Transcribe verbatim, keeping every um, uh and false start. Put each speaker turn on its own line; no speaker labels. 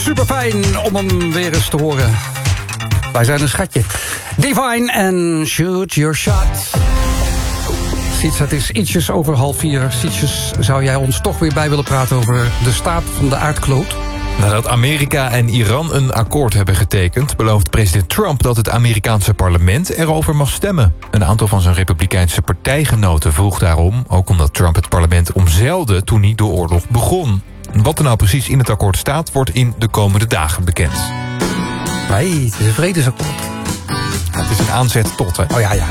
super fijn om hem weer eens te horen. Wij zijn een schatje. Divine en Shoot Your Shot. Siets, het is ietsjes over half vier. Sietsjes, zou jij ons toch weer bij willen praten over de staat van de aardkloot?
Nadat Amerika en Iran een akkoord hebben getekend, belooft president Trump dat het Amerikaanse parlement erover mag stemmen. Een aantal van zijn republikeinse partijgenoten vroeg daarom, ook omdat Trump het parlement omzeilde toen hij de oorlog begon. Wat er nou precies in het akkoord staat, wordt in de komende dagen bekend.
Nee, het is een vredesakkoord.
Ja, het is een aanzet tot, hè?
Oh ja, ja.